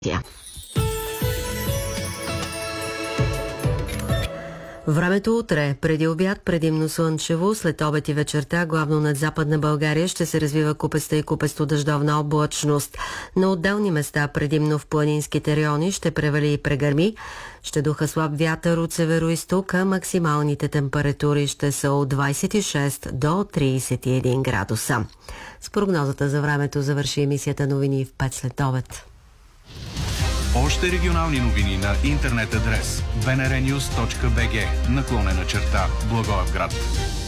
Времето утре. Преди обяд предимно слънчево, след обед и вечерта, главно над Западна България, ще се развива купеста и купесто-дъждовна облачност. На отделни места, предимно в планинските райони, ще превали и прегърми. Ще духа слаб вятър от северо-изток, а максималните температури ще са от 26 до 31 градуса. С прогнозата за времето завърши емисията новини в 5 след обед. Още регионални новини на интернет адрес bnrnews.bg /Благоевград.